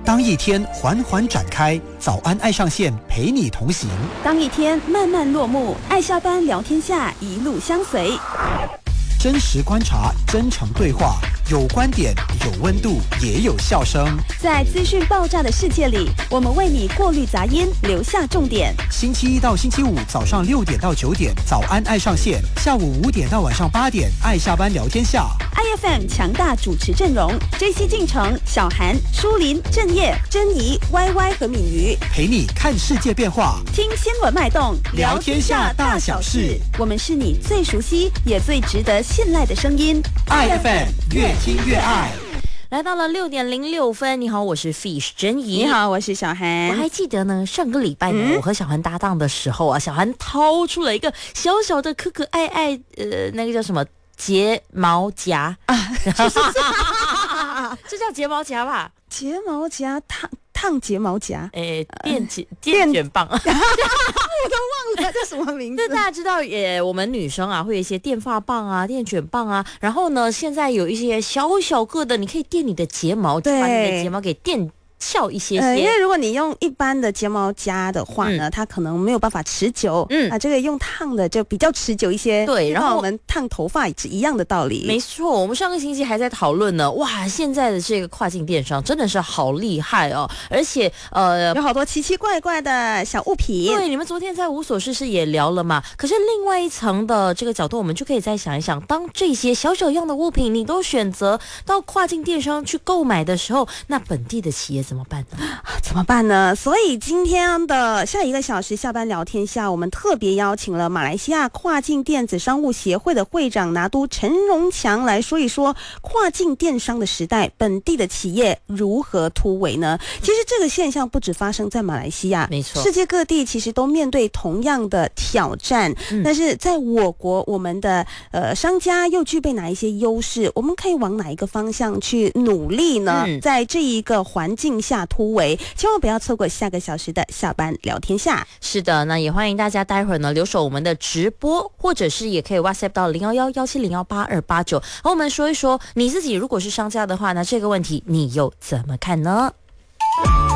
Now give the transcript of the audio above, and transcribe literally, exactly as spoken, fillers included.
当一天缓缓展开，早安爱上线陪你同行； 当一天慢慢落幕，爱下班聊天下一路相随。 真实观察，真诚对话，有观点，有温度，也有笑声。 在资讯爆炸的世界里，我们为你过滤杂音，留下重点。 星期一到星期五早上六点到九点，早安爱上线；下午五点到晚上八点，爱下班聊天下。 I F M 强大主持阵容 ：J C 进城、小韩、舒林、郑业、珍妮、Y Y 和敏瑜， 陪你看世界变化， 听新闻脉动， 聊天下大小事。 我们是你最熟悉也最值得信赖的声音。 I F M 越听越爱。 来到了六点零六分，你好，我是 Fish 珍怡。 你好，我是小韩。 我还记得呢，上个礼拜呢，嗯、我和小韩搭档的时候啊，小韩掏出了一个小小的可可爱爱，呃，那个叫什么睫毛夹啊？这叫睫毛夹吧？ 睫毛夹烫烫睫毛夹， 诶，电剪电卷棒。 我都忘了这什么名字。 这大家知道，也我们女生啊，会有一些电发棒啊、电卷棒啊，然后呢，现在有一些小小个的，你可以电你的睫毛，把你的睫毛给电翘一些些、呃。 因为如果你用一般的睫毛夹的话呢，嗯、它可能没有办法持久。嗯啊，这个用烫的就比较持久一些。 对，然后我们烫头发也是一样的道理。 没错，我们上个星期还在讨论呢。哇，现在的这个跨境电商真的是好厉害哦，而且呃， 有好多奇奇怪怪的小物品。 对，你们昨天在无所事事也聊了嘛。可是另外一层的这个角度，我们就可以再想一想，当这些小小样的物品你都选择到跨境电商去购买的时候，那本地的企业怎么办呢？ 怎么办呢？所以今天的下一个小时下班聊天下，我们特别邀请了马来西亚跨境电子商务协会的会长拿督陈荣强来说一说跨境电商的时代，本地的企业如何突围呢？其实这个现象不只发生在马来西亚， 没错， 世界各地其实都面对同样的挑战。嗯、但是在我国，我们的呃商家又具备哪一些优势？我们可以往哪一个方向去努力呢？嗯、在这一个环境下突围，千万不要错过下个小时的下班聊天下。 是的，那也欢迎大家待会儿呢留守我们的直播，或者是也可以 WhatsApp 到零一一一七零一八二八九，和我们说一说你自己如果是商家的话，那这个问题你又怎么看呢？